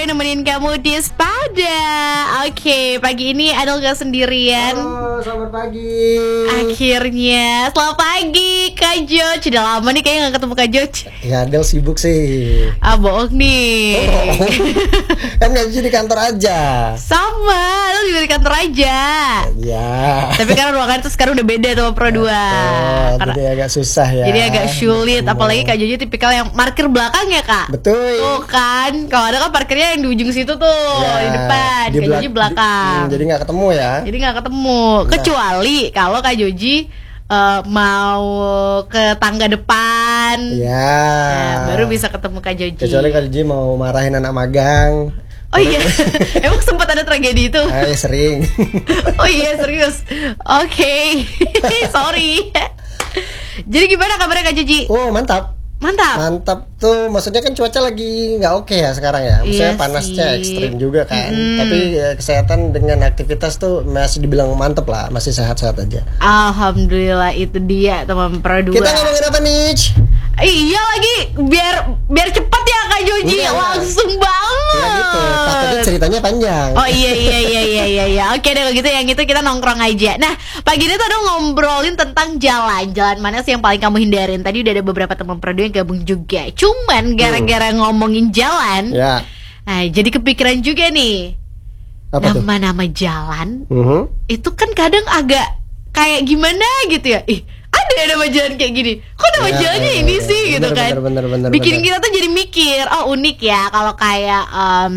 yang nemenin kamu di Spada. Oke, pagi ini Adel gak sendirian. Halo, selamat pagi. Akhirnya, selamat pagi Kak Joj. Udah lama nih kayaknya gak ketemu Kak Joj. Ya Adel sibuk sih. Bohong nih. Kan gak bisa di kantor aja. Sama, Adel juga di kantor aja. Ya. Tapi karena ruangan itu sekarang udah beda sama Pro 2. Jadi agak susah ya. Jadi agak sulit. Apalagi Kak Jojo tipikal yang parkir belakang ya Kak. Betul. Tuh kan, kalau ada kan parkirnya yang di ujung situ tuh, Ya, di depan, Kak Joji belakang. Jadi gak ketemu ya. Jadi nggak ketemu. Kecuali kalau Kak Joji mau ke tangga depan. Ya. Nah, baru bisa ketemu Kak Joji. Kecuali Kak Joji mau marahin anak magang. Oh iya, emang sempat ada tragedi itu? Sering. Oh iya, serius. Oke. Sorry. Jadi gimana kabarnya Kak Joji? Oh mantap. Mantap tuh, maksudnya kan cuaca lagi nggak oke ya sekarang ya. Maksudnya Iya panasnya sih. ekstrim juga kan. Tapi kesehatan dengan aktivitas tuh masih dibilang mantep lah, masih sehat-sehat aja. Alhamdulillah, itu dia teman Pro 2. Kita ngomongin apa nih? Iya lagi, biar cepat ya Kak Joji. Enggak. Langsung banget. Ya gitu, takutnya ceritanya panjang. Oh iya. Oke deh kalau gitu, yang itu kita nongkrong aja. Nah, pagi ini tuh ada ngobrolin tentang jalan. Jalan mana sih yang paling kamu hindarin? Tadi udah ada beberapa teman Pro 2 yang gabung juga. Cuman gara-gara ngomongin jalan, Ya. nah jadi kepikiran juga nih. Apa tuh? Nama-nama jalan itu kan kadang agak kayak gimana gitu ya. Ada ya nama jalan kayak gini. Kok nama Ya, jalannya ini sih gitu kan. bener, Bikin kita tuh jadi mikir, oh unik ya. Kalau kayak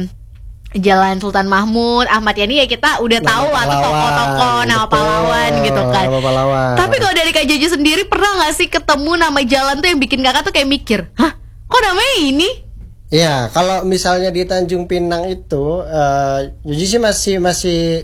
Jalan Sultan Mahmud, Ahmad Yani ya kita udah Nama tahu lah tuh pahlawan, tokoh-tokoh, nama betul, pahlawan gitu kan. nama pahlawan. Tapi kalau dari Kak Jojo sendiri pernah gak sih ketemu nama jalan tuh yang bikin kakak tuh kayak mikir, hah kok namanya ini? Ya, kalau misalnya di Tanjung Pinang itu, Joji sih masih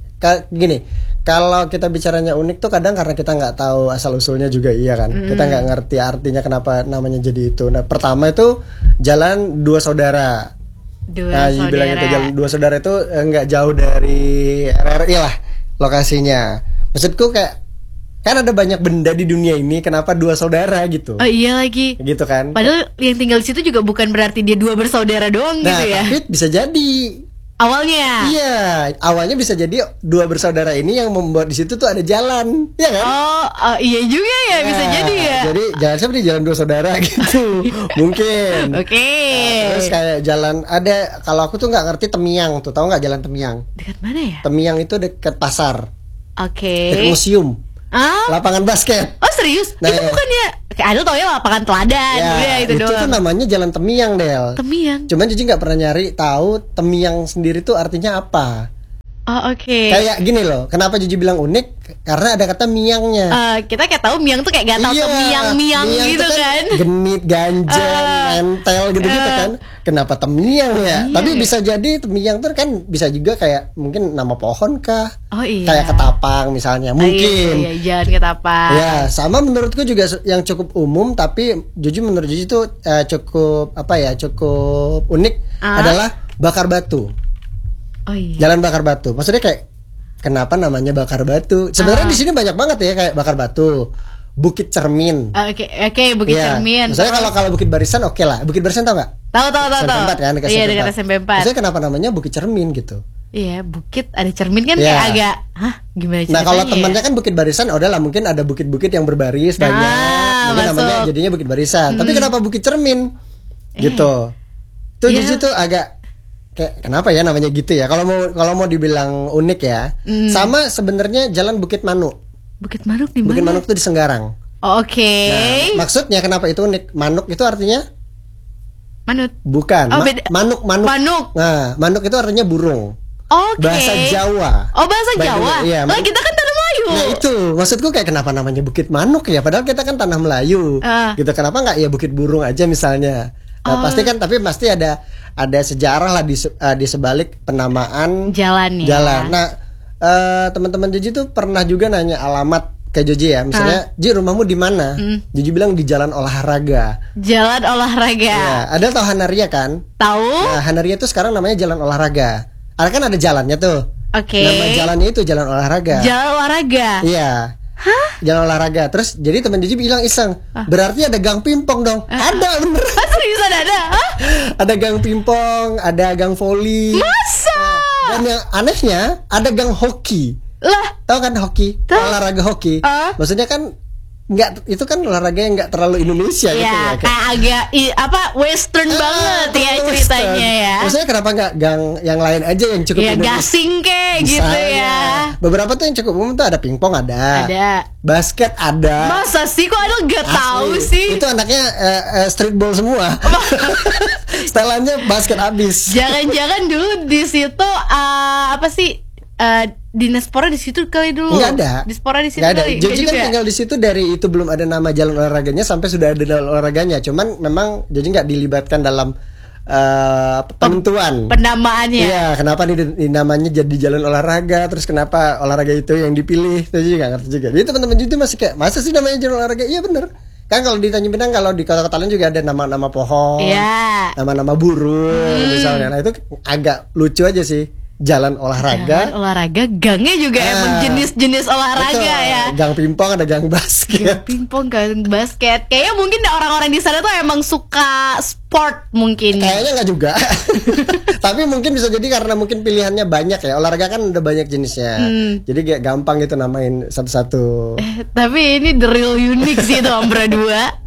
gini. Kalau kita bicaranya unik tuh kadang karena kita nggak tahu asal usulnya juga iya kan. Kita nggak ngerti artinya kenapa namanya jadi itu. Nah, pertama itu Jalan Dua Saudara. Nah, bilang itu Jalan Dua Saudara itu nggak jauh dari RRI lah lokasinya. Maksudku kayak kan ada banyak benda di dunia ini, kenapa dua saudara gitu? Oh iya lagi. Gitu kan? Padahal yang tinggal di situ juga bukan berarti dia dua bersaudara doang Nah, gitu ya. tapi bisa jadi. Awalnya. Iya, awalnya bisa jadi dua bersaudara ini yang membuat di situ tuh ada jalan, ya kan? Oh, iya juga ya, bisa jadi ya. Jadi jalan seperti Jalan Dua Saudara gitu, mungkin. Oke. Nah, terus kayak jalan ada, kalau aku tuh nggak ngerti Temiang tuh, tahu nggak Jalan Temiang? Dekat mana ya? Temiang itu dekat pasar, Oke. dekat museum, lapangan basket. Oh serius? Nah, itu bukannya kayak ada tau ya lapangan teladan. Udah itu tuh doang. namanya Jalan Temiang, Del. Temiang. Cuman Cici nggak pernah nyari tahu Temiang sendiri tuh artinya apa. Oh oke. Kayak gini loh, kenapa Cici bilang unik? Karena ada kata miangnya. Kita kayak tahu miang tuh kayak gatal Iya, miang gitu tuh kan. Genit, ganjel, mentel gitu-gitu kan. Kenapa temiang ya? Iya. Tapi bisa jadi temiang tuh kan bisa juga kayak mungkin nama pohon kah? Oh iya. Kayak ketapang misalnya, mungkin. Iya, jangan ketapang. Ya, sama menurutku juga yang cukup umum, tapi menurut Juju itu cukup cukup unik adalah bakar batu. Oh iya. Jalan Bakar Batu. Maksudnya kayak kenapa namanya Bakar Batu? Sebenarnya di sini banyak banget ya kayak Bakar Batu, Bukit Cermin. Oke, Bukit Cermin. Misalnya kalau Bukit Barisan oke lah. Bukit Barisan tau nggak? Tahu. SMP 4 kan, dekat Iya, SMP dekat 4. SMP 4. Maksudnya kenapa namanya Bukit Cermin gitu? Iya, bukit ada cermin kan Iya. kayak agak, gimana ceritanya? Nah kalau temannya kan Bukit Barisan, udah lah mungkin ada bukit-bukit yang berbaris banyak. Mungkin masuk. namanya jadinya Bukit Barisan. Tapi kenapa Bukit Cermin? Gitu. Tuh Iya. di situ agak kayak kenapa ya namanya gitu ya? Kalau mau dibilang unik ya. Sama sebenarnya Jalan Bukit Manuk. Bukit Manuk di mana? Bukit Manuk itu di Senggarang. Oh, oke. Nah, maksudnya kenapa itu unik? Manuk itu artinya Manut. bukan. Oh, beda. Manuk. Manuk. Nah, manuk itu artinya burung. Oke. Bahasa Jawa. Oh, bahasa Jawa. Iya, Lah kita kan tanah Melayu. Nah itu maksudku kayak kenapa namanya Bukit Manuk ya? Padahal kita kan tanah Melayu. Gitu kenapa nggak ya Bukit Burung aja misalnya? Nah, pasti ada sejarah lah di sebalik penamaan jalan. Nah, teman-teman Joji tuh pernah juga nanya alamat ke Joji ya. Misalnya, Ji rumahmu di mana? Joji bilang di Jalan Olahraga. Jalan Olahraga. Ya, ada tahu Hanaria kan? Tahu? Nah, Hanaria tuh sekarang namanya Jalan Olahraga. Kan ada jalannya tuh. Oke. Nama jalannya itu Jalan Olahraga. Jalan Olahraga. Iya. Jalan olahraga. Terus jadi teman Jiji bilang iseng, berarti ada gang pingpong dong. Ada bener. Seriusan ada? Hah? Ada gang pingpong, ada gang voli. Masa? Dan yang anehnya ada gang hoki. Lah, Tahu kan hoki? Tahu. Olahraga hoki. Maksudnya kan nggak, itu kan olahraga yang nggak terlalu Indonesia gitu ya ya. kayak agak western banget ya terlalu ceritanya western. ya. Maksudnya kenapa nggak gang yang lain aja yang cukup Ya Indonesia? gasing kek gitu Misalnya. ya. Beberapa tuh yang cukup umum tuh ada pingpong ada. Basket ada. Masa sih kok ada gak Asli. tahu sih? Itu anaknya streetball semua. Setelannya basket abis. Jangan-jangan dulu di situ apa sih Dinaspora di situ kali dulu. Nggak ada. Diaspora di situ Nggak ada. kali. Joji kan juga. tinggal di situ dari itu belum ada nama jalan olahraganya sampai sudah ada jalan olahraganya. Cuman memang Joji nggak dilibatkan dalam penentuan. Pendamaannya. Iya, kenapa nih namanya jadi jalan olahraga? Terus kenapa olahraga itu yang dipilih? Itu juga nggak ngerti juga. Jadi teman-teman Joji masih kayak, masa sih namanya jalan olahraga? Iya bener. Kan kalau di Tanjung Pinang, kalau di kota-kota lain juga ada nama-nama pohon, nama-nama burung misalnya. Nah itu agak lucu aja sih. Jalan olahraga. Jalan olahraga, gangnya juga emang jenis-jenis olahraga betul. ya. Gang pingpong ada gang basket. Pingpong, gang basket. Kayaknya mungkin orang-orang di sana tuh emang suka sport mungkin. Kayaknya nggak juga. Tapi mungkin bisa jadi karena mungkin pilihannya banyak ya. Olahraga kan udah banyak jenisnya. Jadi kayak gampang gitu namain satu-satu. Tapi ini the real unique sih itu Om Bro 2.